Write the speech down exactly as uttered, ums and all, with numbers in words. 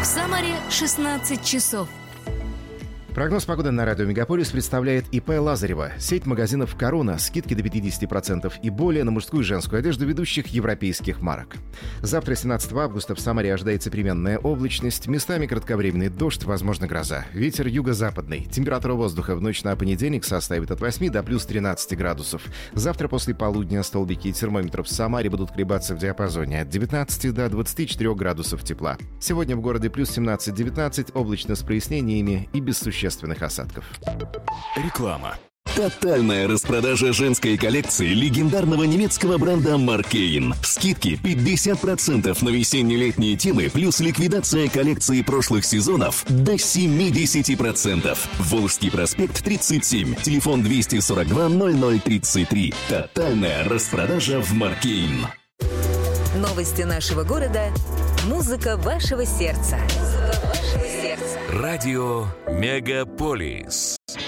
В Самаре шестнадцать часов. Прогноз погоды на радио «Мегаполис» представляет ИП Лазарева. Сеть магазинов «Корона». Скидки до пятьдесят процентов и более на мужскую и женскую одежду ведущих европейских марок. Завтра, семнадцатого августа, в Самаре ожидается переменная облачность. Местами кратковременный дождь, возможно, гроза. Ветер юго-западный. Температура воздуха в ночь на понедельник составит от восьми до плюс тринадцати градусов. Завтра после полудня столбики термометров в Самаре будут колебаться в диапазоне от девятнадцати до двадцати четырёх градусов тепла. Сегодня в городе плюс семнадцать-девятнадцать, облачно с прояснениями и без существенных существенных осадков. Реклама. Тотальная распродажа женской коллекции легендарного немецкого бренда Маркейн. Скидки пятьдесят процентов на весенне-летние темы плюс ликвидация коллекции прошлых сезонов до семьдесят процентов. Волжский проспект тридцать семь. Телефон двести сорок два ноль ноль тридцать три. Тотальная распродажа в Маркейн. Новости нашего города. Музыка вашего сердца. Музыка вашего сердца. Радио Мегаполис.